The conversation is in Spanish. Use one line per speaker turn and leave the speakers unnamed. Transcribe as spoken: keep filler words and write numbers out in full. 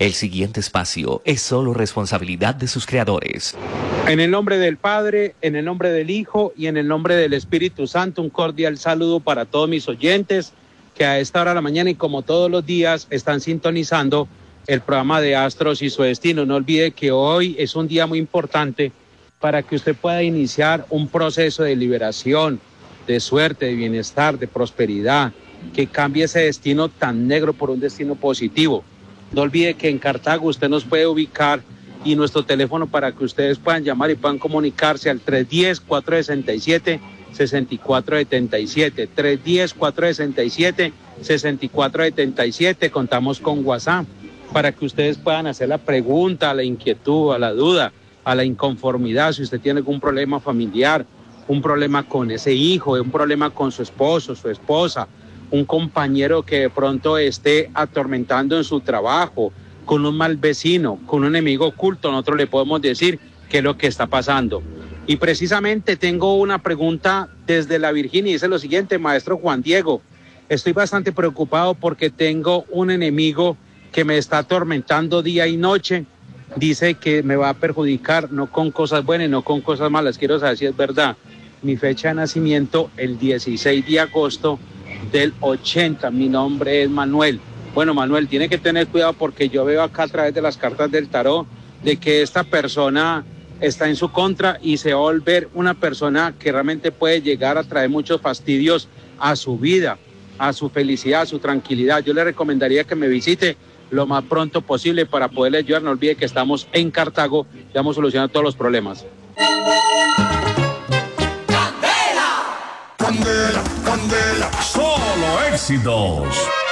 El siguiente espacio es solo responsabilidad de sus creadores.
En el nombre del Padre, en el nombre del Hijo y en el nombre del Espíritu Santo, un cordial saludo para todos mis oyentes que a esta hora de la mañana y como todos los días están sintonizando el programa de Astros y su Destino. No olvide que hoy es un día muy importante para que usted pueda iniciar un proceso de liberación, de suerte, de bienestar, de prosperidad, que cambie ese destino tan negro por un destino positivo. No olvide que en Cartago usted nos puede ubicar y nuestro teléfono para que ustedes puedan llamar y puedan comunicarse al tres uno cero, cuatro seis siete, seis cuatro siete siete, tres uno cero, cuatro seis siete, seis cuatro siete siete. Contamos con WhatsApp para que ustedes puedan hacer la pregunta, a la inquietud, a la duda, a la inconformidad, si usted tiene algún problema familiar, un problema con ese hijo, un problema con su esposo, su esposa, un compañero que de pronto esté atormentando en su trabajo, con un mal vecino, con un enemigo oculto, nosotros le podemos decir qué es lo que está pasando. Y precisamente tengo una pregunta desde la Virginia, dice lo siguiente, maestro Juan Diego, estoy bastante preocupado porque tengo un enemigo que me está atormentando día y noche, dice que me va a perjudicar, no con cosas buenas, no con cosas malas, quiero saber si es verdad. Mi fecha de nacimiento, el dieciséis de agosto del ochenta, mi nombre es Manuel. Bueno, Manuel, tiene que tener cuidado porque yo veo acá a través de las cartas del tarot de que esta persona está en su contra y se va a volver una persona que realmente puede llegar a traer muchos fastidios a su vida, a su felicidad, a su tranquilidad. Yo le recomendaría que me visite lo más pronto posible para poderle ayudar. No olvide que estamos en Cartago y vamos solucionando todos los problemas.
Candela, candela, solo éxitos.